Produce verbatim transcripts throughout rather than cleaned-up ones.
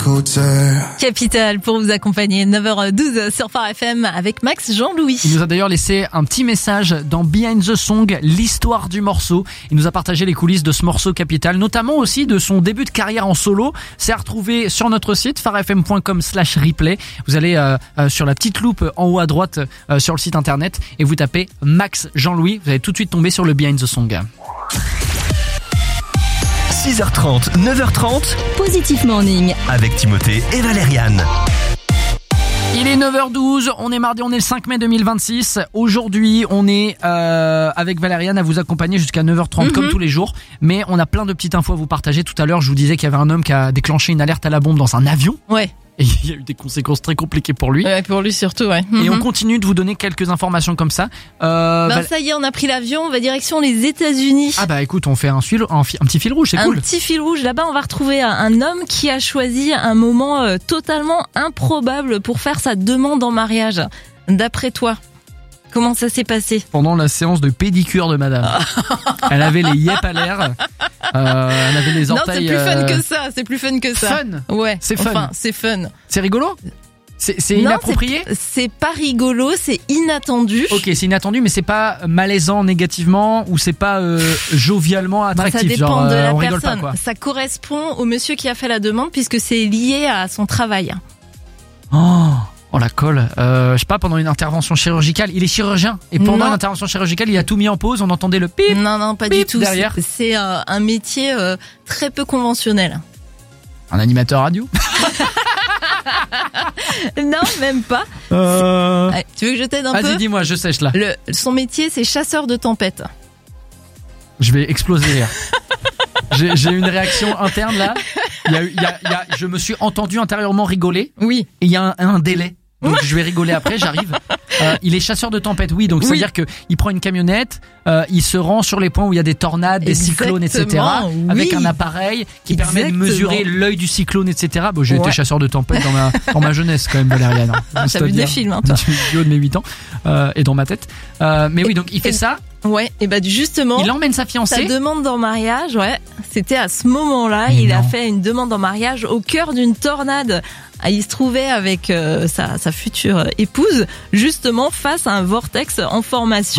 côté. Capital pour vous accompagner, neuf heures douze sur Phare F M avec Max Jean-Louis. Il nous a d'ailleurs laissé un petit message dans Behind the Song, l'histoire du morceau. Il nous a partagé les coulisses de ce morceau Capital, notamment aussi de son début de carrière en solo. C'est à retrouver sur notre site pharefm point com slash replay. Vous allez euh, euh, sur la petite loupe en haut à droite euh, sur le site internet et vous tapez Max Jean-Louis. Vous allez tout de suite tomber sur le Behind the Song. six heures trente, neuf heures trente, Positif Morning avec Timothée et Valériane. Il est neuf heures douze, on est mardi, on est le cinq mai deux mille vingt-six. Aujourd'hui, on est euh, avec Valériane à vous accompagner jusqu'à neuf heures trente, mm-hmm. comme tous les jours. Mais on a plein de petites infos à vous partager. Tout à l'heure, je vous disais qu'il y avait un homme qui a déclenché une alerte à la bombe dans un avion. Ouais. Et il y a eu des conséquences très compliquées pour lui. Ouais, pour lui surtout, ouais. Et Mm-hmm. on continue de vous donner quelques informations comme ça. Euh, ben Val- ça y est, on a pris l'avion, on va direction les États-Unis. Ah bah écoute, on fait un, fil, un, fi- un petit fil rouge, c'est un cool. Un petit fil rouge. Là-bas, on va retrouver un, un homme qui a choisi un moment euh, totalement improbable pour faire sa demande en mariage. D'après toi, comment ça s'est passé? Pendant la séance de pédicure de madame. Elle avait les yep à l'air. Euh, elle avait les orteils... Non, c'est plus fun euh... que ça. C'est plus fun que ça. Fun? Ouais. C'est fun. Enfin, c'est fun. C'est rigolo? C'est, c'est Non, inapproprié? c'est, c'est pas rigolo, c'est inattendu. Ok, c'est inattendu, mais c'est pas malaisant négativement ou c'est pas euh, jovialement attractif. Bah, ça dépend genre, de la euh, on rigole personne. pas, quoi. Ça correspond au monsieur qui a fait la demande puisque c'est lié à son travail. Oh, oh la colle. Euh, je sais pas, pendant une intervention chirurgicale, il est chirurgien et pendant Non. l'intervention chirurgicale, il a tout mis en pause. On entendait le pip. Non, non, pas Bip du tout. derrière. C'est, c'est euh, un métier euh, très peu conventionnel. Un animateur radio. Non, même pas. Euh... Allez, tu veux que je t'aide un Vas-y, peu? dis-moi, je sèche là. Le, son métier, c'est chasseur de tempêtes. Je vais exploser rire. j'ai, j'ai une réaction interne là. Il y a, eu- il y a, il y a, je me suis entendu intérieurement rigoler. Oui. Et il y a un, un délai. Donc je vais rigoler après, j'arrive. Euh, il est chasseur de tempête, oui. Donc Oui. c'est-à-dire que il prend une camionnette, euh, il se rend sur les points où il y a des tornades, des cyclones, et cetera. Exactement, Avec oui. un appareil qui permet de Exactement. mesurer l'œil du cyclone, et cetera. Bon, j'ai Ouais. été chasseur de tempête dans ma dans ma jeunesse quand même, Valériane. Hein. Ah, t'as vu des films, hein, toi. Du haut de mes huit ans euh, et dans ma tête. Euh, mais oui, donc il fait et- ça. Ouais, et bah justement, Il emmène sa sa fiancée. demande en mariage, ouais, c'était à ce moment-là, Mais il a non. fait une demande en mariage au cœur d'une tornade. Ah, il se trouvait avec euh, sa, sa future épouse, justement face à un vortex en formation.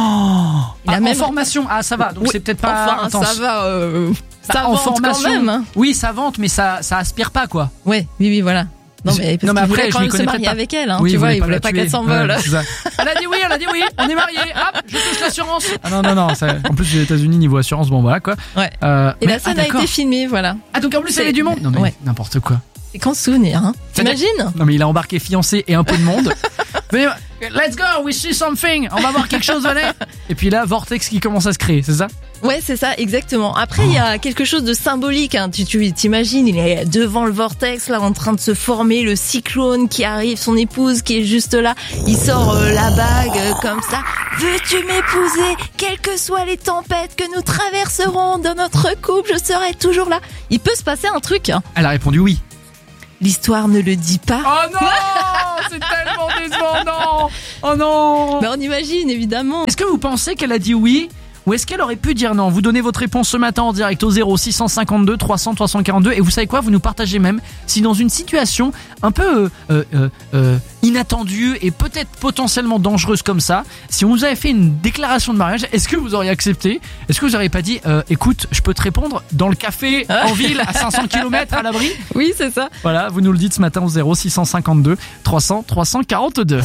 Oh Il a ah, même- En formation. Ah, ça va. Donc Oui, c'est peut-être pas enfin, intense. ça va, euh, Bah, ça en vente formation. quand même. Hein. Oui, ça vente, mais ça ça aspire pas quoi. Ouais, oui, oui, voilà. Non, mais, parce Non, mais qu'il voulait après, quand je m'y même se connais marier peut-être pas. avec elle, hein, Oui, tu il vois, voulait il pas voulait la pas tuer. qu'elle s'envole. Ouais, c'est ça. Elle a dit oui, elle a dit oui, on est mariés, hop, je touche l'assurance. Ah non, non, non, ça- en plus, les États-Unis, niveau assurance, bon, voilà, quoi. Ouais. Euh, Et mais- la scène ah, a d'accord. été filmée, voilà. Ah, donc en plus, il y C'est- avait du monde. Non, mais Ouais. n'importe quoi. C'est qu'en souvenir, hein. C'est-à-dire- T'imagines? Non, mais il a embarqué fiancé et un peu de monde. Venez, let's go, we see something. On va voir quelque chose, venez. Et puis là, vortex qui commence à se créer, c'est ça? Ouais, c'est ça, exactement. Après, il y a quelque chose de symbolique. Hein. Tu, tu t'imagines, il est devant le vortex, là, en train de se former, le cyclone qui arrive, son épouse qui est juste là. Il sort euh, la bague euh, comme ça. Veux-tu m'épouser? Quelles que soient les tempêtes que nous traverserons dans notre couple, je serai toujours là. Il peut se passer un truc. Hein. Elle a répondu oui. L'histoire ne le dit pas. Oh non, c'est tellement décevant, non. Oh non. Mais on imagine, évidemment. Est-ce que vous pensez qu'elle a dit oui ou est-ce qu'elle aurait pu dire non? Vous donnez votre réponse ce matin en direct au zéro six cent cinquante-deux trois cents trois cent quarante-deux et vous savez quoi? Vous nous partagez même si dans une situation un peu euh, euh, euh, inattendue et peut-être potentiellement dangereuse comme ça, si on vous avait fait une déclaration de mariage, est-ce que vous auriez accepté? Est-ce que vous n'auriez pas dit euh, écoute, je peux te répondre dans le café en ville à cinq cents kilomètres à l'abri? Oui, c'est ça. Voilà, vous nous le dites ce matin au zéro six cent cinquante-deux trois cents trois cent quarante-deux.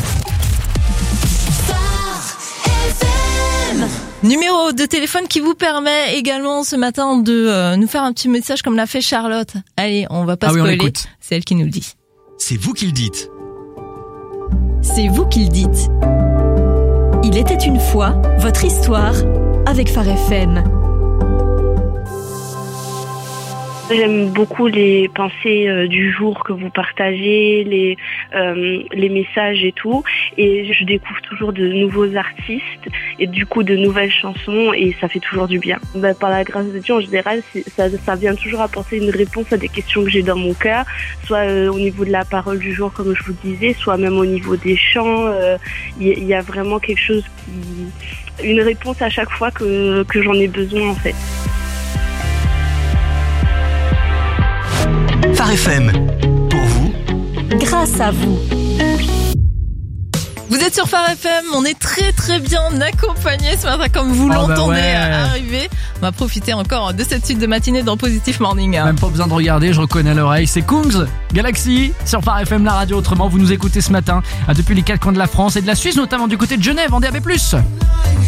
Numéro de téléphone qui vous permet également ce matin de euh, nous faire un petit message comme l'a fait Charlotte. Allez, on va pas Ah oui, on spoiler. l'écoute. C'est elle qui nous le dit. C'est vous qui le dites. C'est vous qui le dites. Il était une fois votre histoire avec Phare F M. J'aime beaucoup les pensées euh, du jour que vous partagez, les euh, les messages et tout. Et je découvre toujours de nouveaux artistes et du coup de nouvelles chansons et ça fait toujours du bien. Ben, par la grâce de Dieu, en général, c'est, ça, ça vient toujours apporter une réponse à des questions que j'ai dans mon cœur, soit euh, au niveau de la parole du jour, comme je vous disais, soit même au niveau des chants. Il euh, y, y a vraiment quelque chose qui... une réponse à chaque fois que, que j'en ai besoin, en fait. Phare F M. grâce à vous. Vous êtes sur Phare F M, on est très très bien accompagnés ce matin comme vous Oh bah l'entendez ouais. arriver. On va profiter encore de cette suite de matinée dans Positif Morning. Même pas besoin de regarder, je reconnais à l'oreille. C'est Kungs, Galaxy, sur Phare F M, la radio. Autrement, vous nous écoutez ce matin depuis les quatre coins de la France et de la Suisse, notamment du côté de Genève en D A B plus.